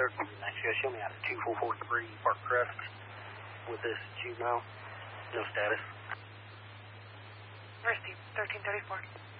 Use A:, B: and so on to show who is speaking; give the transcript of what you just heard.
A: Actually, show me out of 2443 Park Crest with this juvenile. No status.
B: Received, 1334.